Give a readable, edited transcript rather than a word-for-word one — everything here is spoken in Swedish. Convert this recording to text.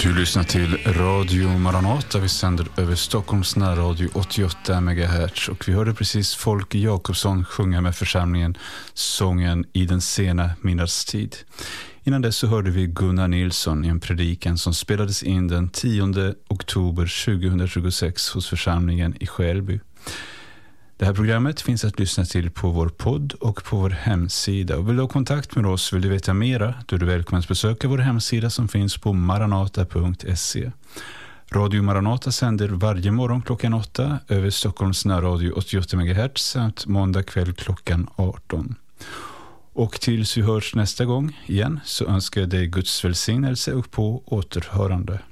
Du lyssnar till Radio Maranata. Vi sänder över Stockholms närradio 88 MHz. Och vi hörde precis Folke Jakobsson sjunga med församlingen sången I den sena minnadstid. Innan dess så hörde vi Gunnar Nilsson i en predikan som spelades in den 10 oktober 2026 hos församlingen i Skälby. Det här programmet finns att lyssna till på vår podd och på vår hemsida. Och vill du ha kontakt med oss, vill du veta mera, då är du välkommen att besöka vår hemsida som finns på maranata.se. Radio Maranata sänder varje morgon klockan 8 över Stockholms närradio 88 MHz samt måndag kväll klockan 18. Och tills vi hörs nästa gång igen så önskar jag dig Guds välsignelse och på återhörande.